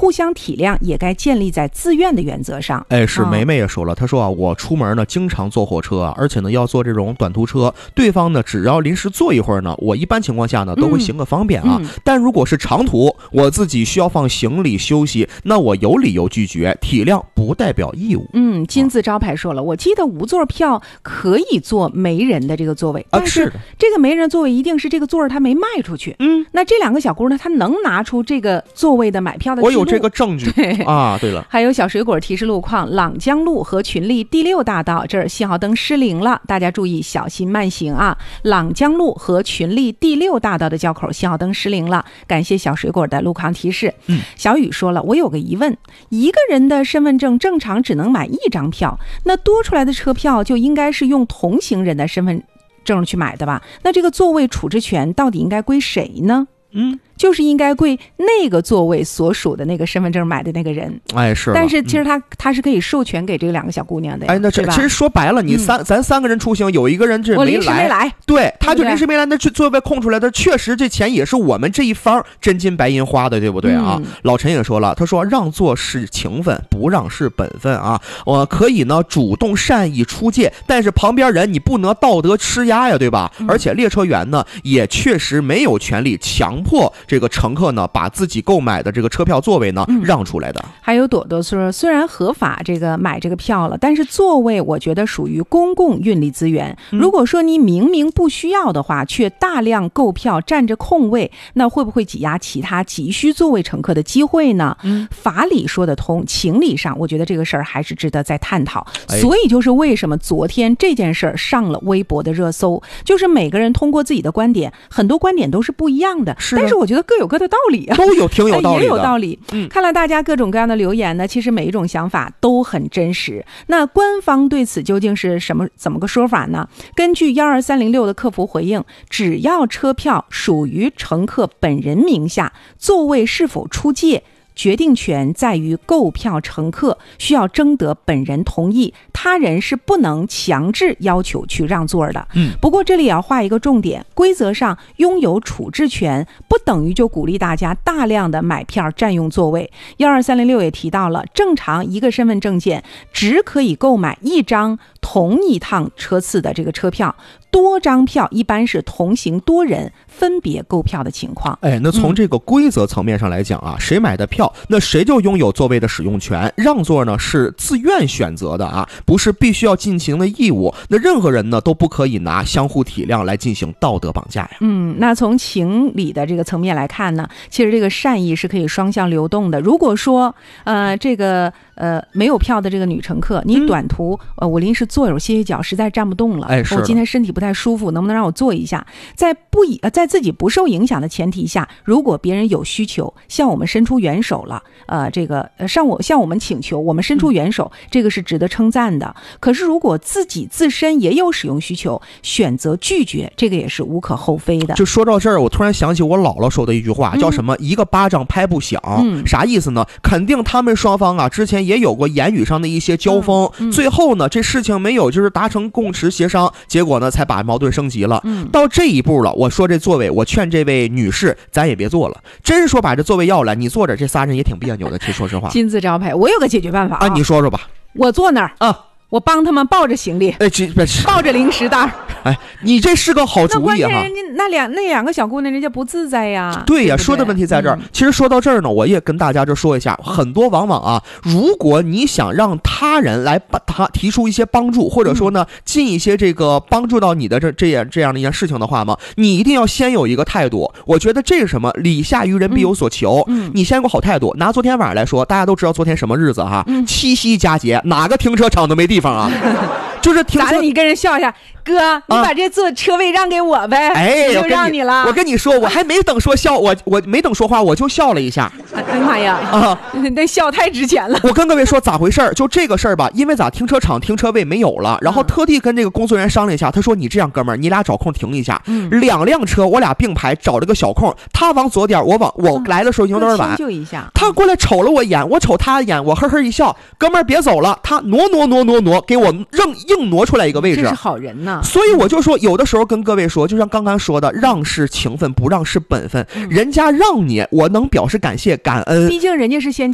互相体谅也该建立在自愿的原则上。 是梅梅也说了，她说啊，我出门呢经常坐火车啊，而且呢要坐这种短途车，对方呢只要临时坐一会儿呢，我一般情况下呢都会行个方便啊。但如果是长途，我自己需要放行李休息，那我有理由拒绝，体谅不代表义务。 金字招牌说了，我记得无座票可以坐没人的这个座位，但是这个没人座位一定是这个座儿他没卖出去。那这两个小姑呢，她能拿出这个座位的买票的记录， 我有这个证据。对了， 还有小水果提示路况，朗江路和群力第6大道这儿信号灯失灵了，大家注意小心慢行啊！朗江路和群力第6大道的交口信号灯失灵了，感谢小水果的路况提示。小雨说了，我有个疑问，一个人的身份证正常只能买1张票，那多出来的车票就应该是用同行人的身份证去买的吧？那这个座位处置权到底应该归谁呢？就是应该归那个座位所属的那个身份证买的那个人。 是。 但是其实他是可以授权给这2个小姑娘的呀。 那这其实说白了，你咱3个人出行，有一个人这我临时没来， 对，他就临时没来，那座位空出来的，确实这钱也是我们这一方真金白银花的，对不对啊？老陈也说了，他说让座是情分，不让是本分啊。我可以呢主动善意出借，但是旁边人你不能道德施压呀，对吧？而且列车员呢也确实没有权利强迫这个乘客呢把自己购买的这个车票座位呢让出来的。 还有朵朵说，虽然合法这个买这个票了，但是座位我觉得属于公共运力资源，如果说你明明不需要的话，却大量购票占着空位，那会不会挤压其他急需座位乘客的机会呢？法理说得通，情理上我觉得这个事儿还是值得再探讨。所以就是为什么昨天这件事儿上了微博的热搜，就是每个人通过自己的观点，很多观点都是不一样的，但是我觉得各有各的道理啊， 都有挺有道理的， 也有道理。看了大家各种各样的留言呢，其实每一种想法都很真实。那官方对此究竟是怎么个说法呢？根据12306的客服回应，只要车票属于乘客本人名下，座位是否出借决定权在于购票乘客，需要征得本人同意，他人是不能强制要求去让座的。不过这里也要画一个重点，规则上拥有处置权不等于就鼓励大家大量的买票占用座位。12306也提到了，正常一个身份证件只可以购买1张同一趟车次的这个车票，多张票一般是同行多人分别购票的情况。 那从这个规则层面上来讲啊，谁买的票，那谁就拥有座位的使用权，让座呢是自愿选择的啊，不是必须要进行的义务。那任何人呢都不可以拿相互体谅来进行道德绑架呀。 那从情理的这个层面来看呢，其实这个善意是可以双向流动的。如果说没有票的这个女乘客，你短途我临时坐一会儿歇歇脚，实在站不动了，我今天身体不太舒服，能不能让我坐一下？在自己不受影响的前提下，如果别人有需求向我们伸出援手了，向我们请求，我们伸出援手，这个是值得称赞的。可是如果自己自身也有使用需求，选择拒绝，这个也是无可厚非的。 就说到这儿，我突然想起我姥姥说的一句话，叫什么一个巴掌拍不响。啥意思呢？肯定他们双方啊之前也有过言语上的一些交锋，最后呢这事情没有就是达成共识协商，结果呢才把矛盾升级了。到这一步了，我说这座位，我劝这位女士咱也别坐了，真说把这座位要了，你坐着这仨人也挺别扭的，其实说实话。 金字招牌，我有个解决办法你说说吧。 我坐那儿我帮他们抱着行李，抱着零食袋。 你这是个好主意哈。 那关键人家那两个小姑娘，人家不自在呀。 对呀，说的问题在这儿。其实说到这儿呢，我也跟大家就说一下，很多往往啊，如果你想让他人来把他提出一些帮助，或者说呢尽一些这个帮助到你的这样的一件事情的话嘛，你一定要先有一个态度。我觉得这是什么？礼下于人必有所求。你先有个好态度。拿昨天晚上来说，大家都知道昨天什么日子哈？七夕佳节，哪个停车场都没地方啊。就是停车， 你跟人笑一下，哥，你把这坐车位让给我呗，就让你了。 我跟你说，我还没等说笑，我没等说话，我就笑了一下。 哎妈呀，那笑太值钱了。 我跟各位说咋回事？就这个事儿吧，因为停车场停车位没有了，然后特地跟这个工作人员商量一下，他说你这样哥们儿，你俩找空停一下，2辆车我俩并排找了个小空，他往左点，我来的时候已经有点晚， 就一下， 他过来瞅了我一眼，我瞅他一眼，我呵呵一笑，哥们儿别走了，他挪，给我硬挪出来一个位置， 这是好人呐。 所以我就说，有的时候跟各位说，就像刚刚说的，让是情分，不让是本分。人家让你，我能表示感谢感恩， 毕竟人家是先